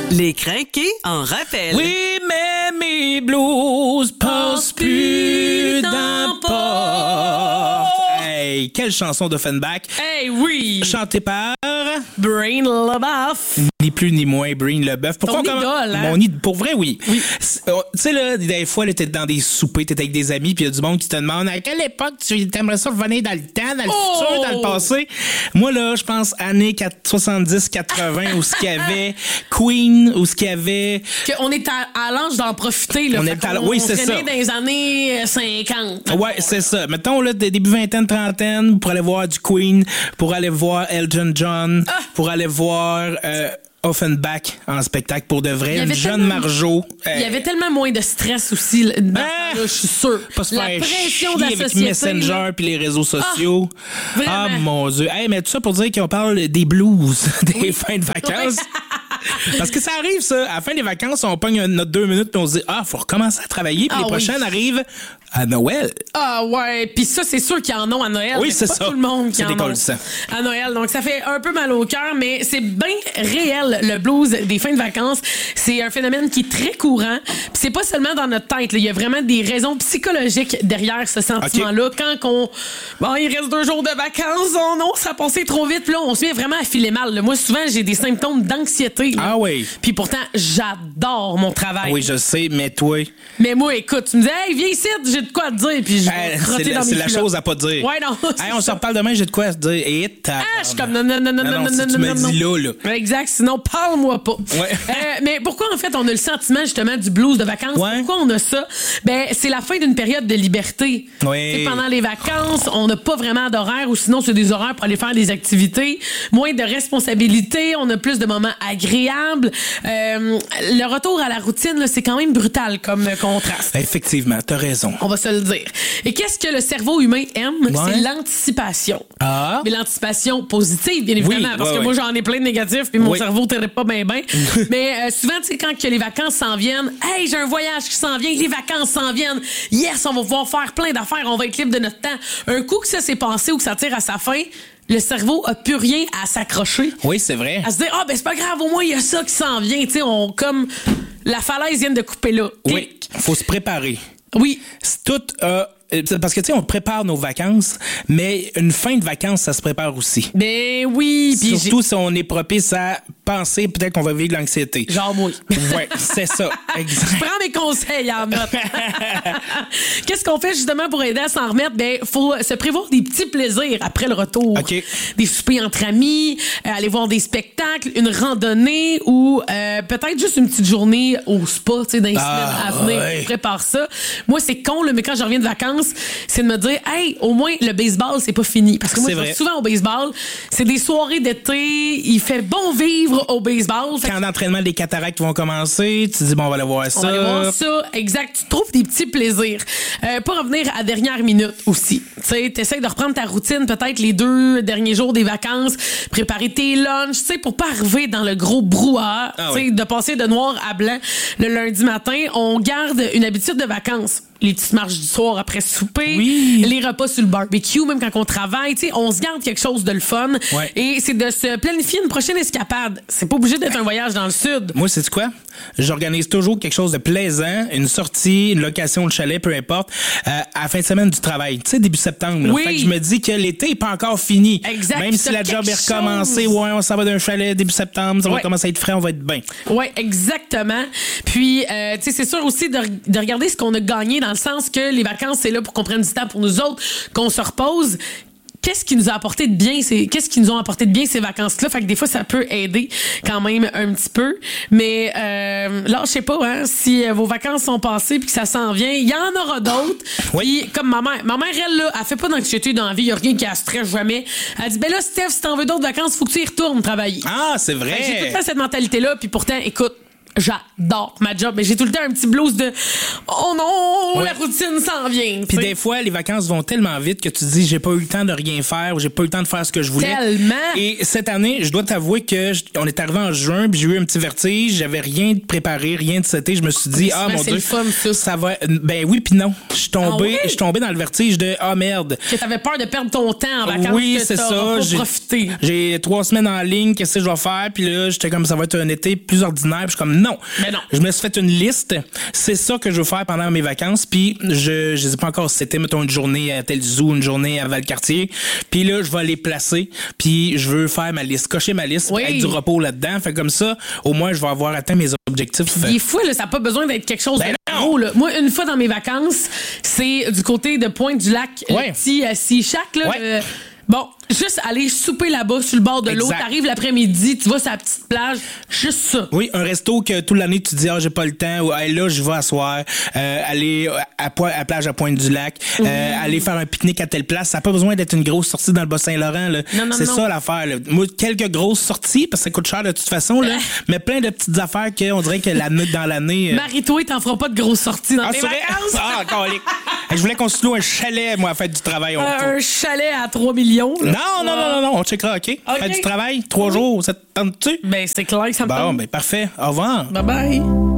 Les crinqués en rappel. Oui, mais mes blues passent plus dans porte. Hey, quelle chanson d'Offenbach. Hey, oui! Chantée par... Brain Leboeuf. Ni plus ni moins, Brain Leboeuf. Pourquoi Ton idole, hein? Pour vrai, oui. Tu sais, là, des fois, t'es dans des soupers, t'es avec des amis, puis il y a du monde qui te demande à quelle époque tu aimerais ça revenir dans le temps, dans le futur, dans le passé. Moi, là, je pense années 70-80, où ce qu'il y avait Queen, où ce qu'il y avait... On est à l'âge d'en profiter, là. Oui, c'est ça. On est dans les années 50. Ouais, c'est ça. Mettons, là, début vingtaine, trentaine, pour aller voir du Queen, pour aller voir Elton John, pour aller voir... Offenbach en spectacle pour de vrai, une jeune Marjo. Il y avait tellement moins de stress aussi dans ce temps-là, je suis sûr. Pas se la faire pression de la chier avec société. Messenger puis les réseaux sociaux. Vraiment. Mon Dieu. Hey, mais tout ça pour dire qu'on parle des blues, des fins de vacances. Parce que ça arrive, ça. À la fin des vacances, on pogne notre 2 minutes puis on se dit, faut recommencer à travailler. Puis les prochaines arrivent à Noël. Ah ouais. Puis ça, c'est sûr qu'ils en ont à Noël. Oui, c'est pas ça. Tout le monde qui c'est en a à Noël. Donc, ça fait un peu mal au cœur, mais c'est bien réel, le blues des fins de vacances. C'est un phénomène qui est très courant. Puis c'est pas seulement dans notre tête. Là. Il y a vraiment des raisons psychologiques derrière ce sentiment-là. Quand il reste 2 jours de vacances, oh non, ça a passé trop vite. Puis là, on se met vraiment à filer mal. Là. Moi, souvent, j'ai des symptômes d'anxiété. Là. Ah oui. Puis pourtant, j'adore mon travail. Oui, je sais, mais toi... Mais moi, écoute, tu me dis, hey, viens ici, j'ai de quoi te dire. Puis je vais crotter dans mes c'est la chose à pas dire. Ouais, non. Hey, on se reparle demain, j'ai de quoi te dire. Et je suis comme non. Si tu me dis là. Exact, sinon parle-moi pas. Ouais. Mais pourquoi en fait on a le sentiment justement du blues de vacances? Ouais. Pourquoi on a ça? Ben c'est la fin d'une période de liberté. Oui. T'sais, pendant les vacances, on n'a pas vraiment d'horaire ou sinon c'est des horaires pour aller faire des activités, moins de responsabilités, on a plus de moments agréables. Le retour à la routine, là, c'est quand même brutal comme contraste. Effectivement, t'as raison. On va se le dire. Et qu'est-ce que le cerveau humain aime? C'est l'anticipation. Ah. Mais l'anticipation positive, bien évidemment, parce que moi, j'en ai plein de négatifs, puis mon cerveau ne pas bien. Mais souvent, tu sais, quand que les vacances s'en viennent, hey, j'ai un voyage qui s'en vient, les vacances s'en viennent, yes, on va pouvoir faire plein d'affaires, on va être libre de notre temps. Un coup que ça s'est passé ou que ça tire à sa fin, le cerveau a plus rien à s'accrocher. Oui, c'est vrai. À se dire, ben c'est pas grave, au moins il y a ça qui s'en vient, tu sais, comme la falaise vient de couper là. Oui, faut se préparer. Oui. C'est tout... parce que, tu sais, on prépare nos vacances, mais une fin de vacances, ça se prépare aussi. Ben oui. Surtout si on est propice à penser peut-être qu'on va vivre de l'anxiété. Genre moi. Ouais, c'est ça. Exact. Je prends mes conseils en note. Qu'est-ce qu'on fait justement pour aider à s'en remettre? Ben, faut se prévoir des petits plaisirs après le retour. Okay. Des soupers entre amis, aller voir des spectacles, une randonnée ou peut-être juste une petite journée au spa, tu sais, dans les semaines à venir. Ouais. Prépare ça. Moi, c'est con, là, mais quand je reviens de vacances, c'est de me dire, hey, au moins, le baseball, c'est pas fini. Parce que moi, je vais souvent au baseball. C'est des soirées d'été. Il fait bon vivre au baseball. Quand l'entraînement des cataractes vont commencer, tu te dis, bon, on va aller voir ça. On va aller voir ça. Exact. Tu trouves des petits plaisirs. Pas revenir à dernière minute aussi. Tu sais, t'essayes de reprendre ta routine peut-être les 2 derniers jours des vacances, préparer tes lunchs, tu sais, pour pas arriver dans le gros brouhaha, tu sais, de passer de noir à blanc le lundi matin. On garde une habitude de vacances. Les petites marches du soir après souper, les repas sur le barbecue, même quand on travaille, tu sais, on se garde quelque chose de le fun. Ouais. Et c'est de se planifier une prochaine escapade. C'est pas obligé d'être un voyage dans le sud. Moi, c'est quoi? J'organise toujours quelque chose de plaisant, une sortie, une location de chalet, peu importe, à la fin de semaine du travail. Tu sais, début septembre. Là. Fait que je me dis que l'été n'est pas encore fini. Exact. Même si la job est recommencée, on s'en va d'un chalet début septembre, ça va commencer à être frais, on va être bien. Oui, exactement. Puis, tu sais, c'est sûr aussi de regarder ce qu'on a gagné dans le sens que les vacances, c'est là pour qu'on prenne du temps pour nous autres, qu'on se repose. Qu'est-ce qui nous a apporté de bien? Qu'est-ce qui nous ont apporté de bien ces vacances-là? Fait que des fois, ça peut aider quand même un petit peu. Mais là, je sais pas, hein, si vos vacances sont passées puis que ça s'en vient, il y en aura d'autres. Puis, comme ma mère, elle, là, elle fait pas d'anxiété dans la vie. Il y a rien qui la stresse jamais. Elle dit, ben là, Steph, si t'en veux d'autres vacances, faut que tu y retournes travailler. Ah, c'est vrai. J'ai tout le temps cette mentalité-là. Puis pourtant, écoute, J'adore ma job, mais j'ai tout le temps un petit blues de oh non, la routine s'en vient. Puis des fois, les vacances vont tellement vite que tu te dis j'ai pas eu le temps de rien faire ou j'ai pas eu le temps de faire ce que je voulais. Tellement. Et cette année, je dois t'avouer que on est arrivé en juin, puis j'ai eu un petit vertige, j'avais rien de préparé, rien de seté, je me suis dit mon c'est Dieu, le fun, ça va ben oui puis non. Je suis tombé dans le vertige de merde. Que t'avais peur de perdre ton temps en vacances. Oui, que c'est ça. Pas profité. J'ai 3 semaines en ligne, qu'est-ce que je dois faire? Puis là, j'étais comme ça va être un été plus ordinaire, puis je suis comme non. Mais non. Je me suis fait une liste. C'est ça que je veux faire pendant mes vacances. Puis je sais pas encore si c'était, mettons, une journée à tel zoo, une journée à Valcartier. Puis là, je vais les placer. Puis je veux faire ma liste, cocher ma liste, avec du repos là-dedans. Fait comme ça, au moins, je vais avoir atteint mes objectifs. Il est fou, là, ça n'a pas besoin d'être quelque chose Ben de non. gros. Là. Moi, une fois dans mes vacances, c'est du côté de Pointe-du-Lac, Ouais. petit Sea-Shack, là. Ouais. Bon, juste aller souper là-bas sur le bord de l'eau. Exact. T'arrives l'après-midi, tu vas sur la petite plage, juste ça. Oui, un resto que toute l'année tu te dis j'ai pas le temps ou hey, là je vais asseoir, aller à plage à Pointe-du-Lac, aller faire un pique-nique à telle place, ça n'a pas besoin d'être une grosse sortie dans le Bas-Saint-Laurent là. Non, c'est non. ça l'affaire là. Moi quelques grosses sorties parce que ça coûte cher de toute façon là, mais plein de petites affaires qu'on dirait que dans l'année Marie-toi, t'en feras pas de grosses sorties dans tes c'est vrai? vacances. Ah, colique. Je voulais qu'on se loue un chalet moi à faire du travail. Un chalet à 3 millions. Là. Non, on checkera, OK? Faire du travail, 3 jours, ça te tente-tu? Ben, c'est clair que ça me Bon, tente. ben parfait. Au revoir. Bye-bye.